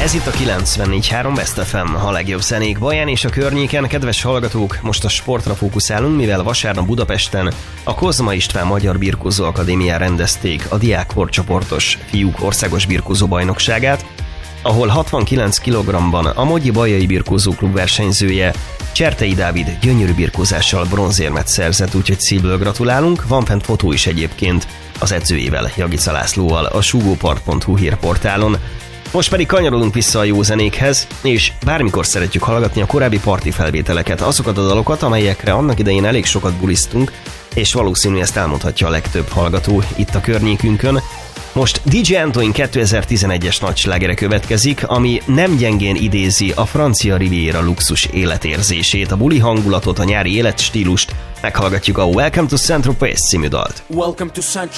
Ez itt a 94.3 Best FM, a legjobb zenék Baján és a környéken. Kedves hallgatók, most a sportra fókuszálunk, mivel vasárnap Budapesten a Kozma István Magyar Birkózó Akadémián rendezték a diákkorcsoportos fiúk országos birkózó bajnokságát, ahol 69 kg-ban a Mogyi Bajai Birkózó Klub versenyzője Csertei Dávid gyönyörű birkózással bronzérmet szerzett, úgyhogy szívből gratulálunk. Van fent fotó is egyébként az edzőjével, Jagica Lászlóval a sugópart.hu hírportálon. Most pedig kanyarodunk vissza a jó zenékhez, és bármikor szeretjük hallgatni a korábbi parti felvételeket, azokat a dalokat, amelyekre annak idején elég sokat bulisztunk, és valószínű ezt elmondhatja a legtöbb hallgató itt a környékünkön. Most DJ Antoine 2011-es nagyslágere következik, ami nem gyengén idézi a francia Riviera luxus életérzését, a buli hangulatot, a nyári életstílust. Meghallgatjuk a Welcome to Saint-Tropez című dalt. Welcome to Saint-Tropez.